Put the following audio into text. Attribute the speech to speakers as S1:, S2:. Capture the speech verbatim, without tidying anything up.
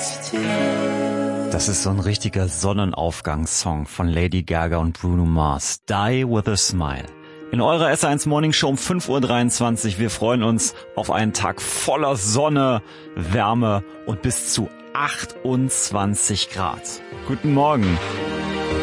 S1: Das ist so ein richtiger Sonnenaufgangssong von Lady Gaga und Bruno Mars. Die with a Smile. In eurer S eins Morning Show um fünf Uhr dreiundzwanzig. Wir freuen uns auf einen Tag voller Sonne, Wärme und bis zu achtundzwanzig Grad. Guten Morgen.